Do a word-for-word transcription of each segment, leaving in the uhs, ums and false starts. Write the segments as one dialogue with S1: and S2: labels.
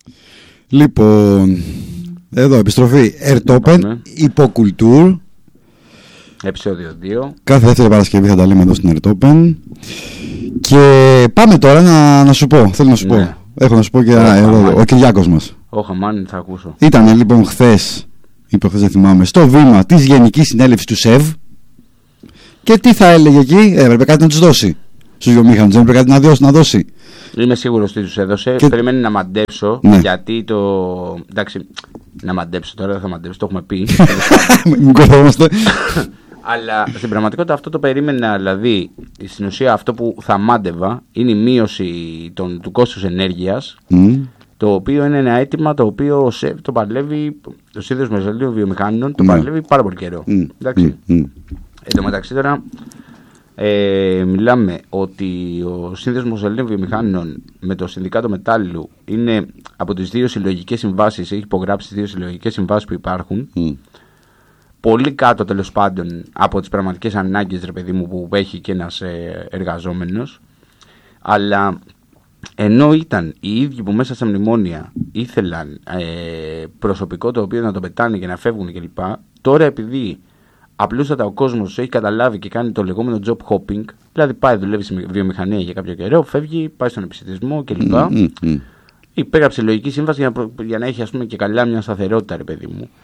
S1: Λοιπόν, εδώ επιστροφή Ερτόπεν, υποκουλτούρ.
S2: Επεισόδιο δύο.
S1: Κάθε δεύτερη Παρασκευή θα τα λέμε εδώ στην Ερτόπεν. Και πάμε τώρα να, να σου πω. Θέλω να σου ναι. πω. Έχω να σου πω και ένα, εδώ, ο Κυριάκος μας.
S2: Όχι, μάλλον θα ακούσω.
S1: Ήταν λοιπόν χθες, ή προχθές δεν θυμάμαι, στο βήμα της Γενικής Συνέλευσης του ΣΕΒ. Και τι θα έλεγε εκεί, έπρεπε κάτι να τους δώσει. Στους βιομήχανους, δεν έπρεπε κάτι να δώσει. Να δώσει.
S2: Είμαι σίγουρος ότι τους έδωσε. Και... Περιμένει να μαντέψω. Ναι. Γιατί το. Εντάξει, να μαντέψω τώρα, δεν θα μαντέψω, το έχουμε πει.
S1: Μην κορδόμαστε.
S2: Αλλά στην πραγματικότητα αυτό το περίμενα, δηλαδή στην ουσία αυτό που θα μάντευα είναι η μείωση των, του κόστους ενέργειας, mm. το οποίο είναι ένα αίτημα το οποίο ο ΣΕΒ το παλεύει, το Σύνδεσμος Μεσαλλίων Βιομηχανών το mm. παλεύει πάρα πολύ καιρό. Mm. Εντάξει. Mm. Mm. Εν τω μεταξύ τώρα ε, μιλάμε ότι ο Σύνδεσμος Μεσαλλίων Βιομηχανών με το Συνδικάτο Μετάλλου είναι από τις δύο συλλογικές συμβάσεις, έχει υπογράψει τις δύο συλλογικές συμβάσεις που υπάρχουν. Mm. Πολύ κάτω τέλος πάντων από τις πραγματικές ανάγκες, ρε παιδί μου, που έχει και ένας ε, εργαζόμενος. Αλλά ενώ ήταν οι ίδιοι που μέσα στα μνημόνια ήθελαν ε, προσωπικό το οποίο να το πετάνε και να φεύγουν κλπ. Τώρα επειδή απλούστατα ο κόσμος έχει καταλάβει και κάνει το λεγόμενο job hopping, δηλαδή πάει δουλεύει στη βιομηχανία για κάποιο καιρό, φεύγει, πάει στον επιστημισμό κλπ. Mm, mm, mm. Υπέγραψε λογική σύμβαση για να, για να έχει, ας πούμε, και καλά μια σταθερότητα, ρε παιδί μου.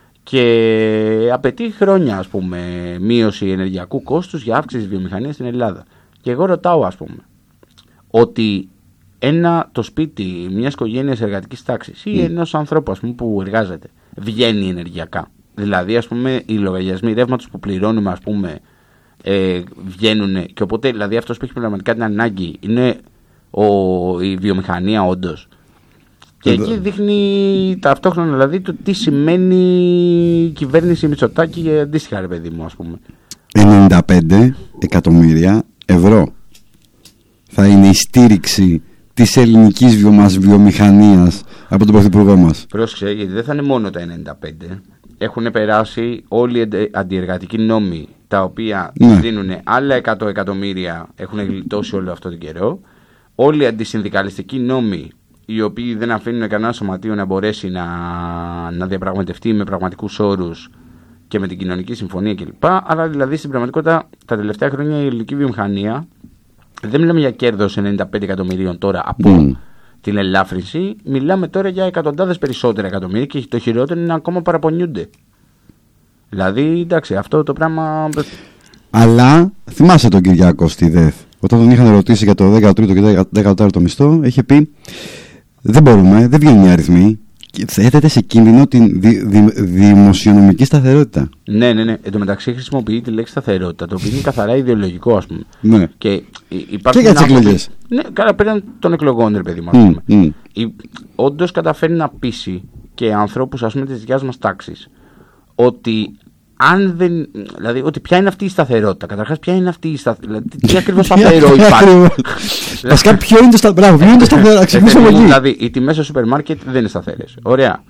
S2: Και απαιτεί χρόνια, ας πούμε, μείωση ενεργειακού κόστους για αύξηση της βιομηχανίας στην Ελλάδα. Και εγώ ρωτάω, ας πούμε, ότι ένα το σπίτι μιας οικογένειας εργατικής τάξης ή mm. ενός ανθρώπου, ας πούμε, που εργάζεται βγαίνει ενεργειακά. Δηλαδή, ας πούμε, οι λογαριασμοί ρεύματος που πληρώνουμε, ας πούμε, ε, βγαίνουν. Και οπότε, δηλαδή, αυτός που έχει πραγματικά την ανάγκη είναι ο, η βιομηχανία, όντως. Και εκεί δείχνει ταυτόχρονα, δηλαδή, το τι σημαίνει η κυβέρνηση Μητσοτάκη και αντίστοιχα, ρε παιδί μου, ας πούμε.
S1: ενενήντα πέντε εκατομμύρια ευρώ θα είναι η στήριξη της ελληνικής βιομας, βιομηχανίας από τον Πρωθυπουργό μας.
S2: Πρόσεξε, γιατί δεν θα είναι μόνο τα ενενήντα πέντε. Έχουν περάσει όλοι οι αντιεργατικοί νόμοι, τα οποία ναι. δίνουν άλλα εκατό εκατομμύρια, έχουν γλιτώσει όλο αυτό τον καιρό. Όλοι οι αντισυνδικαλιστικοί νόμοι, οι οποίοι δεν αφήνουν κανένα σωματείο να μπορέσει να, να διαπραγματευτεί με πραγματικούς όρους και με την κοινωνική συμφωνία κλπ. Αλλά δηλαδή στην πραγματικότητα τα τελευταία χρόνια η ελληνική βιομηχανία, δεν μιλάμε για κέρδος ενενήντα πέντε εκατομμυρίων τώρα από mm. την ελάφρυνση, μιλάμε τώρα για εκατοντάδες περισσότερα εκατομμύρια και το χειρότερο είναι να ακόμα παραπονιούνται. Δηλαδή, εντάξει, αυτό το πράγμα.
S1: Αλλά θυμάσαι τον Κυριάκο στη ΔΕΘ, όταν τον είχαν ρωτήσει για το δέκατο τρίτο και δέκατο τέταρτο μισθό, είχε πει: δεν μπορούμε, δεν βγαίνουν οι αριθμοί. Θέτεται σε κίνδυνο την δη, δη, δημοσιονομική σταθερότητα.
S2: Ναι, ναι, ναι. Εν τω μεταξύ χρησιμοποιεί τη λέξη σταθερότητα, το οποίο είναι καθαρά ιδεολογικό, ας πούμε.
S1: Ναι.
S2: Και,
S1: και για τις εκλογές.
S2: Ναι, καλά, πέραν των εκλογών, ρε παιδί μου, ας πούμε. Mm, mm. Όντως καταφέρει να πείσει και ανθρώπους, ας πούμε, της δικιάς μας τάξης, ότι αν δεν. Δηλαδή, ότι ποια είναι αυτή η σταθερότητα. Καταρχάς, ποια είναι αυτή η σταθερότητα. Δηλαδή, τι ακριβώς σταθερό υπάρχει.
S1: Βασικά, ποιο είναι το σταθερό. Ποιο είναι το σταθερό.
S2: Δηλαδή, οι τιμές στο σούπερ μάρκετ δεν είναι σταθερές. Ωραία.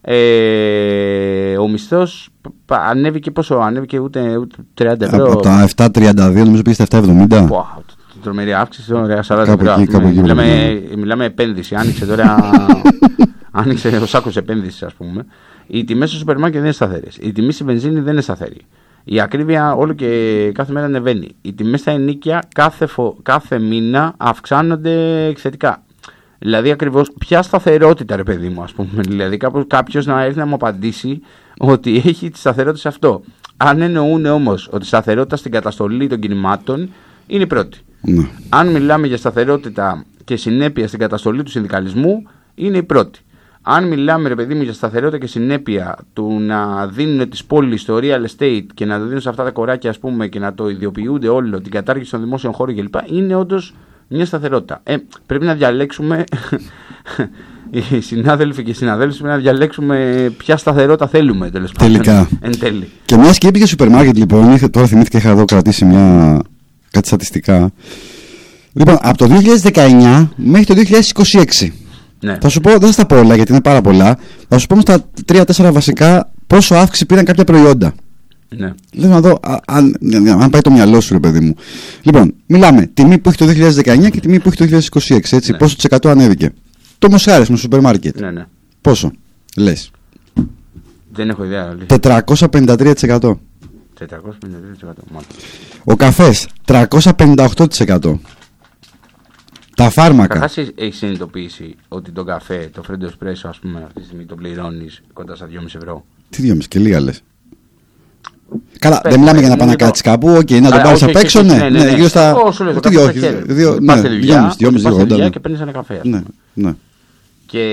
S2: Ε, ο μισθός ανέβηκε πόσο, ανέβηκε ούτε, ούτε τριάντα ευρώ.
S1: Από τα επτά τριάντα δύο νομίζω πήγε στα επτά εβδομήντα.
S2: Wow, τρομερή αύξηση, ωραία, σαράντα ευρώ. Μιλάμε, μιλάμε επένδυση. Άνοιξε τώρα. Άνοιξε ο σάκος επένδυσης, ας πούμε. Οι τιμές στο σούπερ μάρκετ δεν είναι σταθερές. Η τιμή στη βενζίνη δεν είναι σταθερή. Η ακρίβεια όλο και κάθε μέρα ανεβαίνει. Οι τιμές στα ενοίκια κάθε, φο... κάθε μήνα αυξάνονται εκθετικά. Δηλαδή, ακριβώς, ποια σταθερότητα, ρε παιδί μου, ας πούμε. Δηλαδή, κάποιος να έρθει να μου απαντήσει ότι έχει τη σταθερότητα σε αυτό. Αν εννοούν όμως ότι η σταθερότητα στην καταστολή των κινημάτων είναι η πρώτη.
S1: Ναι.
S2: Αν μιλάμε για σταθερότητα και συνέπεια στην καταστολή του συνδικαλισμού, είναι η πρώτη. Αν μιλάμε, ρε παιδί μου, για σταθερότητα και συνέπεια του να δίνουν τις πόλεις στο real estate και να το δίνουν σε αυτά τα κοράκια, ας πούμε, και να το ιδιοποιούνται όλο, την κατάργηση των δημόσιων χώρων κλπ., είναι όντως μια σταθερότητα. Ε, πρέπει να διαλέξουμε, οι συνάδελφοι και οι συναδέλφοι, πρέπει να διαλέξουμε ποια σταθερότητα θέλουμε, τέλος πάντων.
S1: Τελικά.
S2: Εν τέλει.
S1: Και μια και είπε για σούπερ μάρκετ, λοιπόν, τώρα θυμήθηκα, είχα εδώ κρατήσει μια, κάτι στατιστικά. Λοιπόν, από το δύο χιλιάδες δεκαεννιά μέχρι το δύο χιλιάδες είκοσι έξι. Ναι. Θα σου πω, δεν θα στα πω όλα γιατί είναι πάρα πολλά. Θα σου πω όμως τα τρία τέσσερα βασικά πόσο αύξηση πήραν κάποια προϊόντα.
S2: Ναι.
S1: Θέλω να δω αν, αν πάει το μυαλό σου, ρε παιδί μου. Λοιπόν, μιλάμε τιμή που έχει το δύο χιλιάδες δεκαεννιά και τιμή που έχει το δύο χιλιάδες είκοσι έξι. Έτσι, ναι. Πόσο της εκατό ανέβηκε. Το μοσχάρι στο σούπερ μάρκετ.
S2: Ναι, ναι.
S1: Πόσο, λες?
S2: Δεν έχω ιδέα.
S1: τετρακόσια πενήντα τρία τοις εκατό.
S2: τετρακόσια πενήντα τρία τοις εκατό.
S1: Ο καφές τριακόσια πενήντα οκτώ τοις εκατό. Τα φάρμακα.
S2: Καταρχάς έχεις συνειδητοποιήσει ότι τον καφέ, το Freddo Espresso, ας πούμε, αυτή τη στιγμή το πληρώνεις κοντά στα δυόμισι ευρώ.
S1: Τι δυόμισι και λίγα λες? Καλά, δεν μιλάμε για να πάνε να κάτσει κάπου, οκ, να τον πάρει απ' έξω, ναι.
S2: Ναι,
S1: γύρω στα.
S2: Όσο λες, δύο,
S1: δυόμισι,
S2: δύο, και παίρνεις ένα καφέ.
S1: Ναι, ναι.